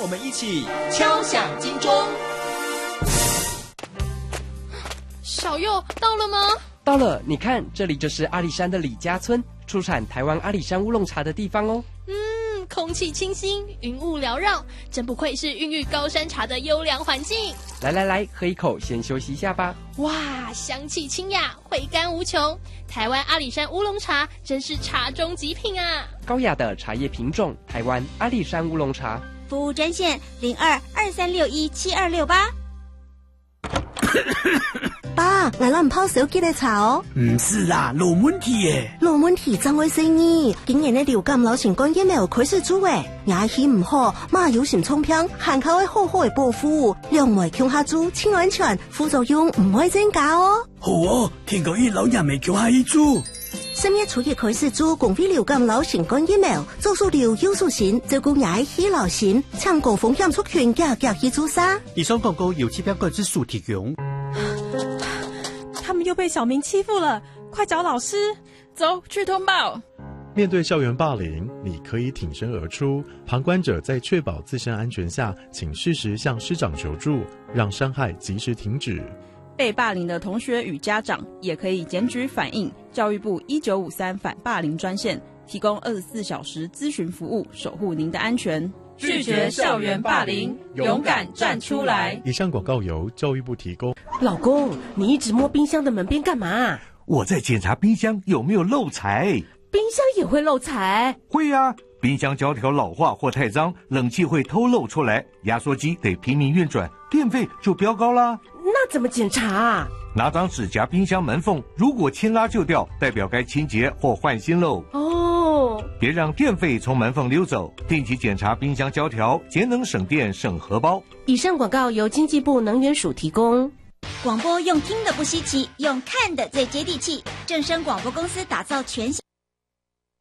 我们一起敲响金钟。 小佑到了吗？ 到了，你看，这里就是阿里山的李家村，出产台湾阿里山乌龙茶的地方哦。 空气清新，云雾缭绕，真不愧是孕育高山茶的优良环境。 来，喝一口，先休息一下吧。 哇，香气清雅，回甘无穷。台湾阿里山乌龙茶真是茶中极品啊！ 高雅的茶叶品种，台湾阿里山乌龙茶。 服务专线0223617268。 爸，我咱唔泡小吉的茶哦。 唔是啦，老问题耶。 老问题怎回事呢？今年的流感流行感染苗开始做诶，牙齿唔好，嘛有心冲偏，含口会好好的保护，两袂强下做，清安全，副作用唔会增加哦。 好哦，听讲伊老人未强下一做。 3月初一开始做公费流感流行感染苗，做数流有数型，照顾牙齿流行，抢高风险族群加去做啥？ 以上广告由期标个之数提供。 他们又被小明欺负了，快找老师！ 走去通报。 面对校园霸凌，你可以挺身而出。旁观者在确保自身安全下，请适时向师长求助，让伤害及时停止。 被霸凌的同学与家长也可以检举反映教育部1953反霸凌专线，提供24小时咨询服务，守护您的安全。 拒绝校园霸凌，勇敢站出来。 以上广告由教育部提供。 老公，你一直摸冰箱的门边干嘛？ 我在检查冰箱有没有漏财。 冰箱也会漏财？ 会啊，冰箱胶条老化或太脏，冷气会偷漏出来，压缩机得拼命运转，电费就飙高啦。 那怎么检查？ 拿张纸夹冰箱门缝，如果轻拉就掉，代表该清洁或换新喽。 哦， 别让电费从门缝溜走，定期检查冰箱胶条，节能省电省荷包。 以上广告由经济部能源署提供。 广播用听的不稀奇，用看的最接地气。正声广播公司打造全新